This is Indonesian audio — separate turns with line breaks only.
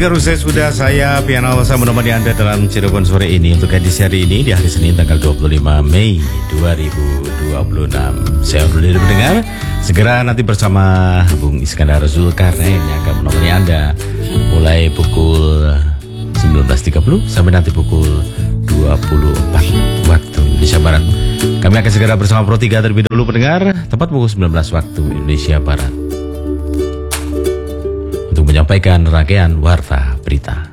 pendengar, usai sudah saya Pian Alsa menemani Anda dalam Cirebon sore ini untuk edisi hari ini di hari Senin tanggal 25 Mei 2026. Saya undur diri pendengar. Segera nanti bersama Bung Iskandar Zulkarnain yang akan menemani Anda mulai pukul 19.30 sampai nanti pukul 24 waktu Indonesia Barat. Kami akan segera bersama Pro 3 terlebih dahulu pendengar, tepat pukul 19 waktu Indonesia Barat, untuk menyampaikan rangkaian warta berita.